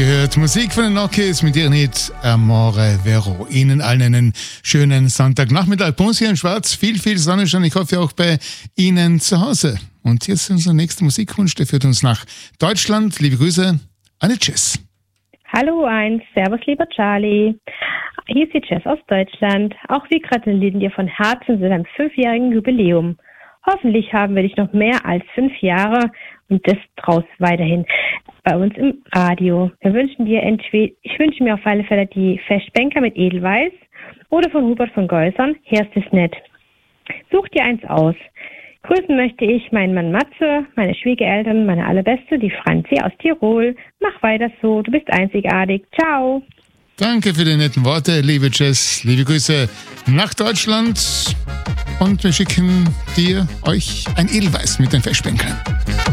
Gehört Musik von den Nokis mit ihrem Hit Amore Vero. Ihnen allen einen schönen Sonntagnachmittag. Bei uns hier in Schwarz viel Sonnenschein. Ich hoffe auch bei Ihnen zu Hause. Und jetzt unser nächster Musikwunsch, der führt uns nach Deutschland. Liebe Grüße, Anne Jess. Hallo eins, servus lieber Charlie. Hier ist die Jess aus Deutschland. Auch wir gratulieren dir von Herzen zu deinem 5-jährigen Jubiläum. Hoffentlich haben wir dich noch mehr als 5 Jahre und das draus weiterhin bei uns im Radio. Ich wünsche mir auf alle Fälle die Festbänker mit Edelweiß oder von Hubert von Geusern, Herst es nett. Such dir eins aus. Grüßen möchte ich meinen Mann Matze, meine Schwiegereltern, meine Allerbeste, die Franzi aus Tirol. Mach weiter so, du bist einzigartig. Ciao. Danke für die netten Worte, liebe Jess. Liebe Grüße nach Deutschland. Und wir schicken euch ein Edelweiß mit den Festbänkern.